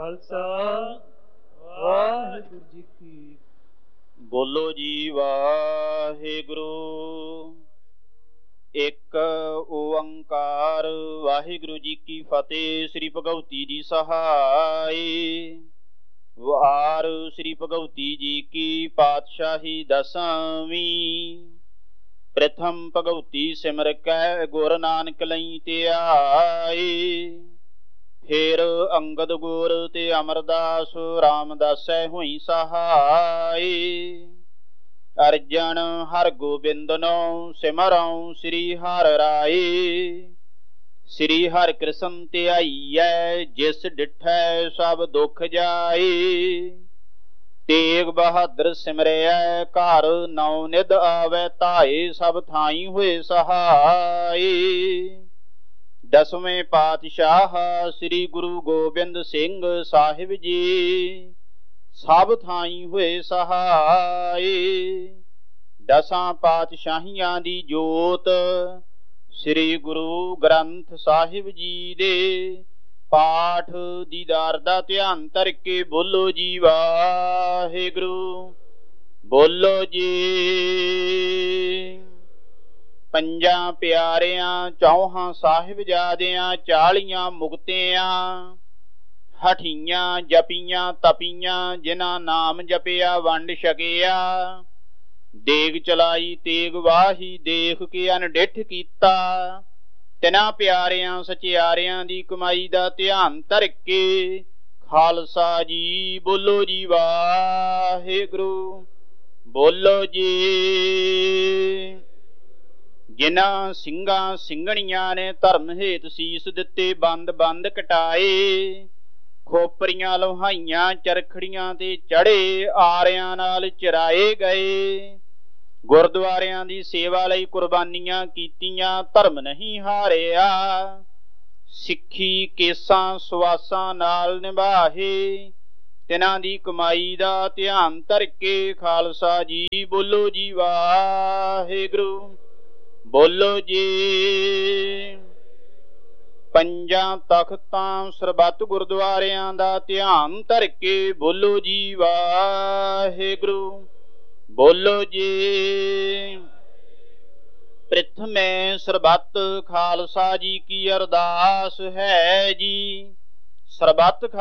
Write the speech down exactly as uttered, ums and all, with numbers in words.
ਖਾਲਸਾ ਵਾਹਿਗੁਰੂ ਜੀ ਕੀ। ਬੋਲੋ ਜੀ ਵਾਹਿਗੁਰੂ। ਇੱਕ ਓੰਕਾਰ ਵਾਹਿਗੁਰੂ ਜੀ ਕੀ ਫਤਿਹ। ਸ੍ਰੀ ਭਗਵਤੀ ਜੀ ਸਹਾਈ। ਵਾਰ ਸ੍ਰੀ ਭਗਵਤੀ ਜੀ ਕੀ ਪਾਤਸ਼ਾਹੀ ਦਸਵੀਂ। ਪ੍ਰਥਮ ਭਗਵਤੀ ਸਿਮਰ ਕੈ ਗੁਰ ਨਾਨਕ ਲਈ ਧਿਆਈ। ਫੇਰ ਅੰਗਦ ਗੁਰ ਤੇ ਅਮਰਦਾਸ ਰਾਮਦਾਸੈ ਹੋਈ ਸਹਾਈ। ਅਰਜਨ ਹਰ ਗੋਬਿੰਦਨੋ ਸਿਮਰਉ ਸ੍ਰੀ ਹਰਿ ਰਾਈ। ਸ੍ਰੀ ਹਰਿ ਕ੍ਰਿਸ਼ਨ ਧਿਆਈਐ ਜਿਸ ਡਿਠੈ ਸਭ ਦੁਖ ਜਾਈ। ਤੇਗ ਬਹਾਦਰ ਸਿਮਰਿਐ ਘਰ ਨੌ ਨਿਧ ਆਵੈ ਧਾਏ। ਸਭ ਥਾਈ ਹੋਏ ਸਹਾਈ। ਦਸਵੇਂ ਪਾਤਸ਼ਾਹ ਸ੍ਰੀ ਗੁਰੂ ਗੋਬਿੰਦ ਸਿੰਘ ਸਾਹਿਬ ਜੀ ਸਭ ਥਾਈ ਹੋਏ ਸਹਾਈ। ਦਸਾਂ ਪਾਤਸ਼ਾਹੀਆਂ ਦੀ ਜੋਤ ਸ੍ਰੀ ਗੁਰੂ ਗ੍ਰੰਥ ਸਾਹਿਬ ਜੀ ਦੇ ਪਾਠ ਦੀਦਾਰ ਦਾ ਧਿਆਨ ਧਰ ਕੇ ਬੋਲੋ ਜੀ ਵਾਹਿਗੁਰੂ। ਬੋਲੋ ਜੀ। ਪੰਜਾਂ ਪਿਆਰਿਆਂ ਚੌਹਾਂ ਸਾਹਿਬਜ਼ਾਦਿਆਂ ਚਾਲੀਆਂ ਮੁਕਤਿਆਂ ਹਠੀਆਂ ਜਪੀਆਂ ਤਪੀਆਂ ਜਿਨ੍ਹਾਂ ਨਾਮ ਜਪਿਆ ਵੰਡ ਛਕਿਆ। ਦੇਗ ਚਲਾਈ ਤੇਗ ਵਾਹੀ ਦੇਖ ਕੇ ਅਨਡਿੱਠ ਕੀਤਾ। ਤਿਨਾਂ ਪਿਆਰਿਆਂ ਸਚਿਆਰਿਆਂ ਦੀ ਕਮਾਈ ਦਾ ਧਿਆਨ ਧਰ ਕੇ ਖਾਲਸਾ ਜੀ ਬੋਲੋ ਜੀ ਵਾਹਿਗੁਰੂ। ਬੋਲੋ ਜੀ। ਜਿਨ੍ਹਾਂ ਸਿੰਘਾਂ ਸਿੰਘਣੀਆਂ ਨੇ ਧਰਮ ਹੇਤ ਸੀਸ ਦਿੱਤੇ ਬੰਦ ਬੰਦ ਕਟਾਏ। ਖੋਪਰੀਆਂ ਲੋਹਾਈਆਂ ਚਰਖੜੀਆਂ ਤੇ ਚੜੇ ਆਰਿਆਂ ਨਾਲ ਚਰਾਏ ਗਏ। ਗੁਰਦੁਆਰਿਆਂ ਦੀ ਸੇਵਾ ਲਈ ਕੁਰਬਾਨੀਆਂ ਕੀਤੀਆਂ ਧਰਮ ਨਹੀਂ ਹਾਰਿਆ। ਸਿੱਖੀ ਕੇਸਾਂ ਸਵਾਸਾਂ ਨਾਲ ਨਿਭਾਹੇ ਤਿਨਾਂ ਦੀ ਕਮਾਈ ਦਾ ਧਿਆਨ ਧਰ ਕੇ ਖਾਲਸਾ ਜੀ ਬੋਲੋ ਜੀ ਵਾਹਿਗੁਰੂ। ਬੋਲੋ ਜੀ। ਪੰਜਾਂ ਤਖਤਾਂ ਸਰਬੱਤ ਗੁਰਦੁਆਰਿਆਂ ਦਾ ਧਿਆਨ ਧਰ ਕੇ ਬੋਲੋ ਜੀ ਵਾਹਿਗੁਰੂ। ਬੋਲੋ ਜੀ। ਪ੍ਰਿਥਮੇ ਸਰਬੱਤ ਖਾਲਸਾ ਜੀ ਕੀ ਅਰਦਾਸ ਹੈ ਜੀ। ਸਰਬੱਤ